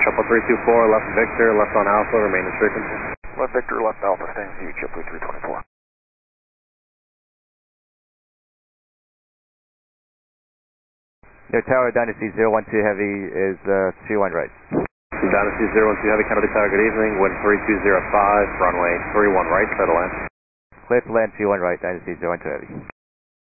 Triple 324, left Victor, left on Alpha, remain in frequency. Left Victor, left Alpha, staying with you, Triple 324. Your tower, Dynasty 012 Heavy is 31 right. Dynasty 012 Heavy, Canada Tower, good evening. Wind 3205, runway 31 right, clear to land. Clear to land 31 right, Dynasty 012 Heavy.